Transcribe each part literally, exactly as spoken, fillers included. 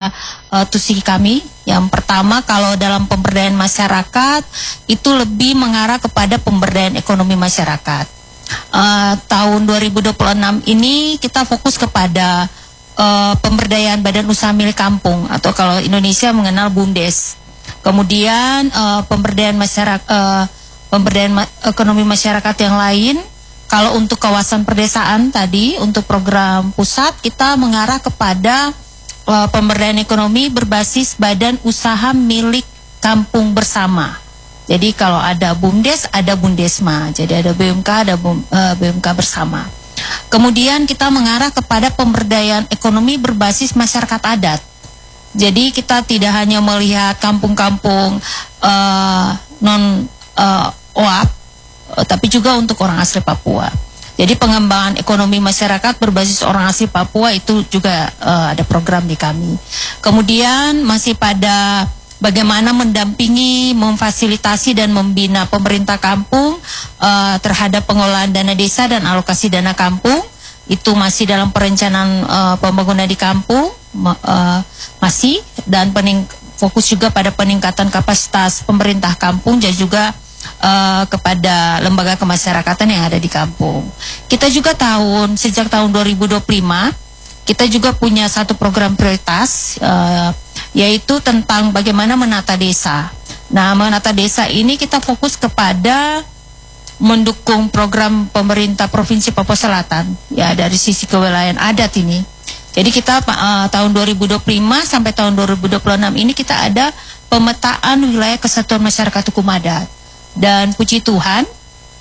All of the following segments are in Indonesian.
tiga uh, tusi kami. Yang pertama, kalau dalam pemberdayaan masyarakat itu lebih mengarah kepada pemberdayaan ekonomi masyarakat. Uh, tahun dua ribu dua puluh enam ini kita fokus kepada uh, pemberdayaan badan usaha milik kampung, atau kalau Indonesia mengenal BUMDes. Kemudian uh, pemberdayaan masyarakat, uh, pemberdayaan ma ekonomi masyarakat yang lain. Kalau untuk kawasan perdesaan tadi, untuk program pusat kita mengarah kepada uh, pemberdayaan ekonomi berbasis badan usaha milik kampung bersama. Jadi kalau ada BUMDes, ada BUMDesma. Jadi ada B M K, ada BUM, uh, B M K bersama. Kemudian kita mengarah kepada pemberdayaan ekonomi berbasis masyarakat adat. Jadi kita tidak hanya melihat kampung-kampung uh, non uh, O A P, uh, tapi juga untuk orang asli Papua. Jadi pengembangan ekonomi masyarakat berbasis orang asli Papua itu juga uh, ada program di kami. Kemudian masih pada bagaimana mendampingi, memfasilitasi dan membina pemerintah kampung uh, terhadap pengelolaan dana desa dan alokasi dana kampung. Itu masih dalam perencanaan uh, pembangunan di kampung. Uh, masih dan pening fokus juga pada peningkatan kapasitas pemerintah kampung dan juga uh, kepada lembaga kemasyarakatan yang ada di kampung. Kita juga tahun sejak tahun dua ribu dua puluh lima kita juga punya satu program prioritas uh, yaitu tentang bagaimana menata desa. Nah, menata desa ini kita fokus kepada mendukung program pemerintah Provinsi Papua Selatan ya dari sisi kewilayahan adat ini. Jadi kita uh, tahun dua ribu dua puluh lima sampai tahun dua ribu dua puluh enam ini kita ada pemetaan wilayah kesatuan masyarakat hukum adat. Dan puji Tuhan,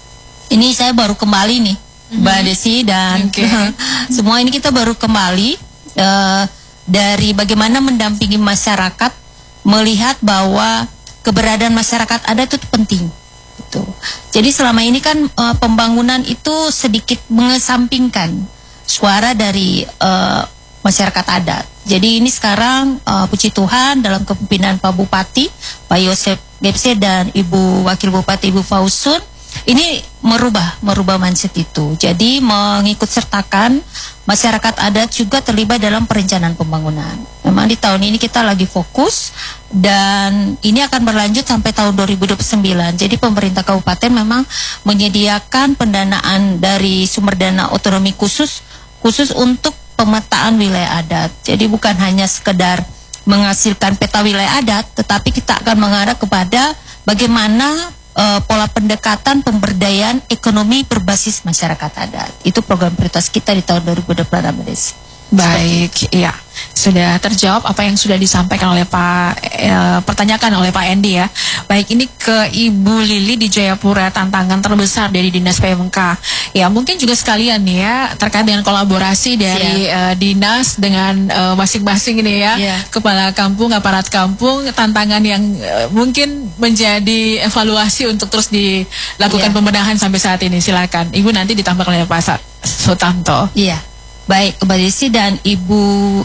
ini saya baru kembali nih, mm-hmm. Mbak Desi dan okay. semua ini kita baru kembali uh, dari bagaimana mendampingi masyarakat melihat bahwa keberadaan masyarakat adat itu penting. Gitu. Jadi selama ini kan uh, pembangunan itu sedikit mengesampingkan suara dari uh, masyarakat adat. Jadi ini sekarang uh, puji Tuhan dalam kepemimpinan Pak Bupati, Pak Yosef Gepse dan Ibu Wakil Bupati Ibu Fausun, ini merubah merubah mindset itu. Jadi mengikut sertakan masyarakat adat juga terlibat dalam perencanaan pembangunan. Memang di tahun ini kita lagi fokus dan ini akan berlanjut sampai tahun dua ribu dua puluh sembilan. Jadi pemerintah kabupaten memang menyediakan pendanaan dari sumber dana otonomi khusus khusus untuk pemetaan wilayah adat. Jadi bukan hanya sekedar menghasilkan peta wilayah adat, tetapi kita akan mengarah kepada bagaimana uh, pola pendekatan pemberdayaan ekonomi berbasis masyarakat adat. Itu program prioritas kita di tahun dua ribu dua puluh enam, Desi. Baik, iya. Sudah terjawab apa yang sudah disampaikan oleh Pak, eh, pertanyakan oleh Pak Endi ya. Baik, ini ke Ibu Lili di Jayapura, tantangan terbesar dari Dinas P M K. Ya, mungkin juga sekalian nih ya, terkait dengan kolaborasi dari uh, Dinas dengan uh, masing-masing ini ya. Yeah. Kepala kampung, aparat kampung, tantangan yang uh, mungkin menjadi evaluasi untuk terus dilakukan yeah. pembenahan sampai saat ini. Silakan, Ibu nanti ditambahkan oleh Pak Sutanto. Iya. Yeah. Baik, Mbak Desi dan Ibu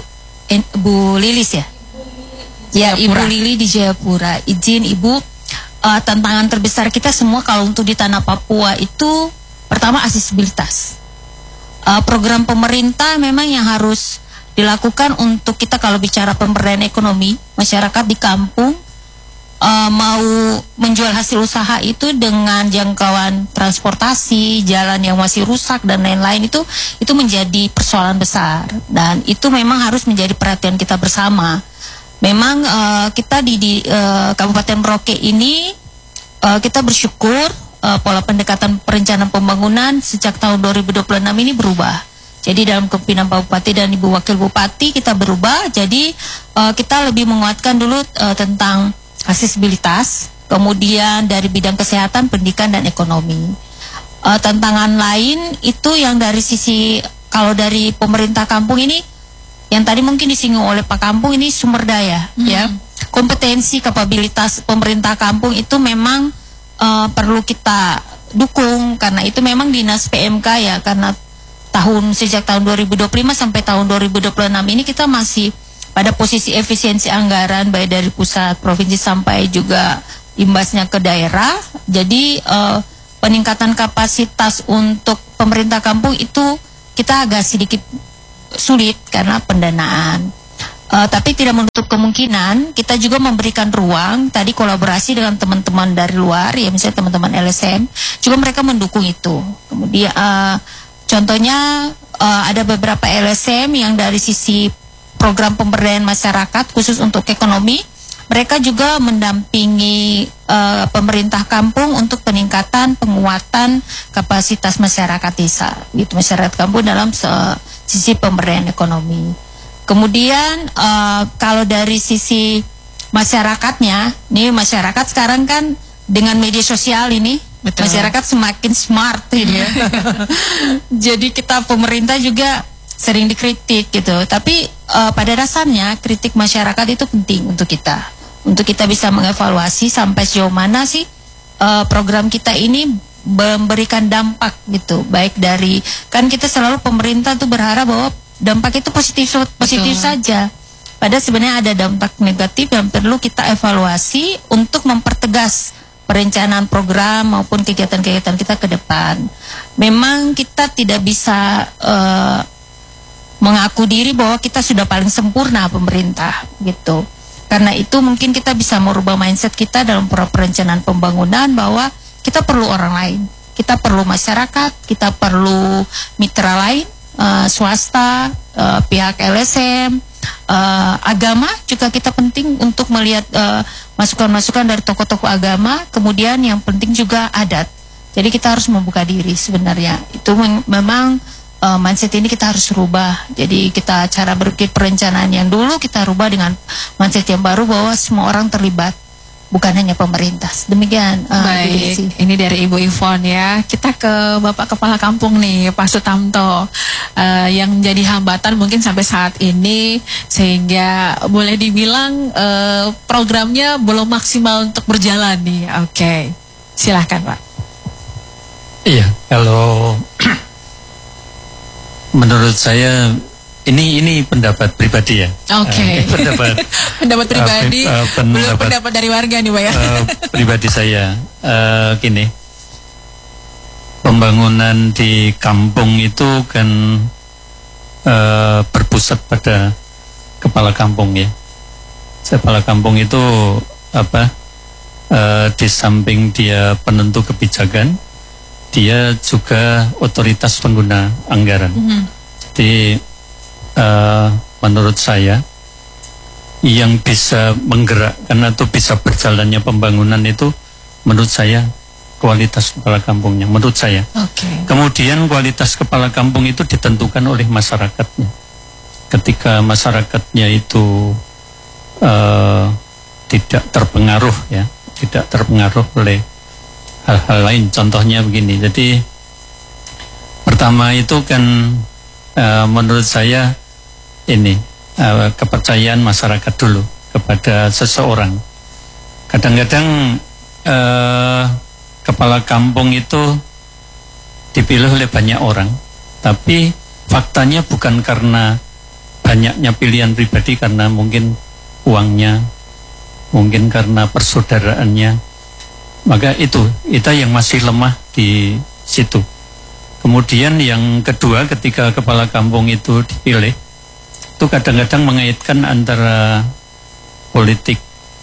Ibu Lilis ya. Ya, Ibu Lili di Jayapura. Izin Ibu, uh, tantangan terbesar kita semua kalau untuk di tanah Papua itu pertama aksesibilitas. Uh, program pemerintah memang yang harus dilakukan untuk kita kalau bicara pemberdayaan ekonomi masyarakat di kampung, uh, mau menjual hasil usaha itu dengan jangkauan transportasi, jalan yang masih rusak dan lain-lain, itu itu menjadi persoalan besar dan itu memang harus menjadi perhatian kita bersama. Memang uh, kita di, di uh, Kabupaten Merauke ini uh, kita bersyukur uh, pola pendekatan perencanaan pembangunan sejak tahun dua ribu dua puluh enam ini berubah. Jadi dalam kepemimpinan Pak Bupati dan Ibu Wakil Bupati kita berubah. Jadi uh, kita lebih menguatkan dulu uh, tentang aksesibilitas, kemudian dari bidang kesehatan, pendidikan dan ekonomi. Uh, tantangan lain itu yang dari sisi kalau dari pemerintah kampung ini, yang tadi mungkin disinggung oleh Pak Kampung, ini sumber daya, hmm. ya, kompetensi, kapabilitas pemerintah kampung itu memang uh, perlu kita dukung karena itu memang Dinas P M K ya, karena tahun sejak tahun dua ribu dua puluh lima sampai tahun dua ribu dua puluh enam ini kita masih pada posisi efisiensi anggaran baik dari pusat, provinsi sampai juga imbasnya ke daerah. Jadi uh, peningkatan kapasitas untuk pemerintah kampung itu kita agak sedikit sulit karena pendanaan. Uh, tapi tidak menutup kemungkinan kita juga memberikan ruang tadi kolaborasi dengan teman-teman dari luar, ya misalnya teman-teman L S M, juga mereka mendukung itu. Kemudian uh, contohnya uh, ada beberapa L S M yang dari sisi program pemberdayaan masyarakat khusus untuk ekonomi, mereka juga mendampingi uh, pemerintah kampung untuk peningkatan penguatan kapasitas masyarakat desa, gitu, masyarakat kampung dalam uh, sisi pemberdayaan ekonomi. Kemudian uh, kalau dari sisi masyarakatnya, nih masyarakat sekarang kan dengan media sosial ini, betul, masyarakat semakin smart ini ya. Jadi kita pemerintah juga sering dikritik gitu. Tapi uh, pada dasarnya kritik masyarakat itu penting untuk kita, untuk kita bisa mengevaluasi sampai sejauh mana sih uh, program kita ini memberikan dampak gitu. Baik dari, kan kita selalu pemerintah tuh berharap bahwa dampak itu positif positif Betul. saja. Padahal sebenarnya ada dampak negatif yang perlu kita evaluasi untuk mempertegas perencanaan program maupun kegiatan-kegiatan kita ke depan. Memang kita tidak bisa uh, mengaku diri bahwa kita sudah paling sempurna pemerintah gitu. Karena itu mungkin kita bisa merubah mindset kita dalam perencanaan pembangunan bahwa kita perlu orang lain, kita perlu masyarakat, kita perlu mitra lain. Uh, swasta, uh, pihak L S M, uh, agama juga kita penting untuk melihat uh, masukan-masukan dari tokoh-tokoh agama. Kemudian yang penting juga adat. Jadi kita harus membuka diri sebenarnya. Itu memang uh, mindset ini kita harus rubah. Jadi kita cara berpikir perencanaan yang dulu kita rubah dengan mindset yang baru bahwa semua orang terlibat, bukan hanya pemerintah. Demikian. Uh, Baik, ini dari Ibu Ivon ya. Kita ke Bapak Kepala Kampung nih, Pak Sutamto. Uh, yang menjadi hambatan mungkin sampai saat ini sehingga boleh dibilang uh, programnya belum maksimal untuk berjalan nih. Oke, okay. Silahkan Pak. Iya, kalau menurut saya ini ini pendapat pribadi ya. Oke. Okay. Uh, pendapat pendapat pribadi. Uh, uh, pendapat, belum pendapat dari warga nih Pak ya. Uh, pribadi saya uh, gini. Pembangunan di kampung itu kan uh, berpusat pada kepala kampung ya. Kepala kampung itu apa? Uh, di samping dia penentu kebijakan, dia juga otoritas pengguna anggaran. Mm-hmm. Jadi uh, menurut saya yang bisa menggerakkan atau bisa berjalannya pembangunan itu menurut saya kualitas kepala kampungnya, menurut saya. Okay. Kemudian kualitas kepala kampung itu ditentukan oleh masyarakatnya. Ketika masyarakatnya itu uh, tidak terpengaruh ya, tidak terpengaruh oleh hal-hal lain. Contohnya begini. Jadi pertama itu kan uh, menurut saya ini uh, kepercayaan masyarakat dulu kepada seseorang. Kadang-kadang uh, kepala kampung itu dipilih oleh banyak orang, tapi faktanya bukan karena banyaknya pilihan pribadi, karena mungkin uangnya, mungkin karena persaudaraannya. Maka itu, itu yang masih lemah di situ. Kemudian yang kedua, ketika kepala kampung itu dipilih, itu kadang-kadang mengaitkan antara politik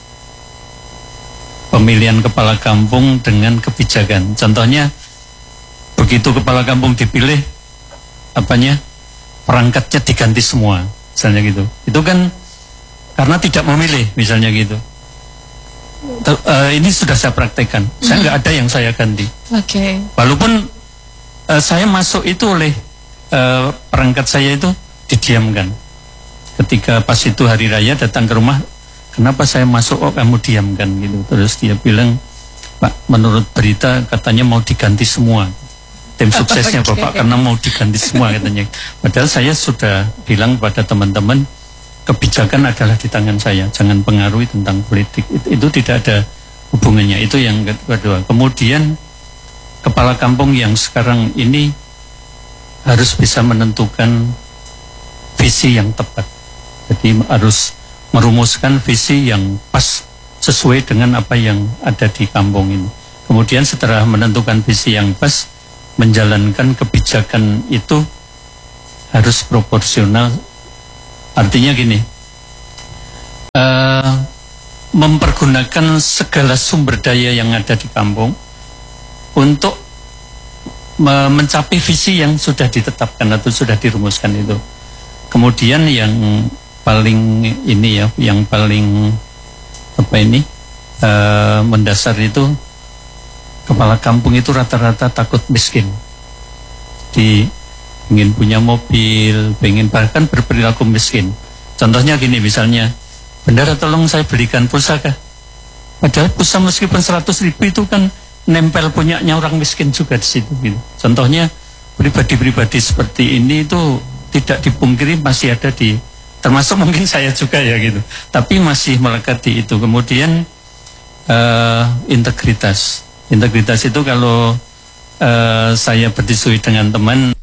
pemilihan kepala kampung dengan kebijakan. Contohnya, begitu kepala kampung dipilih, apanya, perangkatnya diganti semua, misalnya gitu. Itu kan karena tidak memilih, misalnya gitu. Ter, uh, ini sudah saya praktekkan. Mm-hmm. Saya nggak ada yang saya ganti. Oke. Okay. Walaupun uh, saya masuk itu oleh uh, perangkat saya itu didiamkan. Ketika pas itu hari raya datang ke rumah, kenapa saya masuk, oh kamu diamkan gitu. Terus dia bilang, Pak, menurut berita katanya mau diganti semua tim suksesnya okay. Bapak, karena mau diganti semua katanya. Padahal saya sudah bilang pada teman-teman, kebijakan adalah di tangan saya, jangan pengaruhi tentang politik. Itu, itu tidak ada hubungannya. Itu yang kedua. Kemudian kepala kampung yang sekarang ini harus bisa menentukan visi yang tepat. Jadi harus merumuskan visi yang pas sesuai dengan apa yang ada di kampung ini. Kemudian setelah menentukan visi yang pas, menjalankan kebijakan itu harus proporsional. Artinya gini, mempergunakan segala sumber daya yang ada di kampung untuk me- mencapai visi yang sudah ditetapkan atau sudah dirumuskan itu. Kemudian yang paling ini ya, yang paling apa ini uh, mendasar itu, kepala kampung itu rata-rata takut miskin. Di ingin punya mobil, pengen bahkan berperilaku miskin. Contohnya gini misalnya, bendara tolong saya belikan pusaka. Padahal pulsa meskipun seratus ribu itu kan nempel punyanya orang miskin juga di situ. Gitu. Contohnya pribadi-pribadi seperti ini itu tidak dipungkiri masih ada di, termasuk mungkin saya juga ya gitu. Tapi masih melekat di itu. Kemudian uh, integritas. Integritas itu kalau uh, saya berdiskusi dengan teman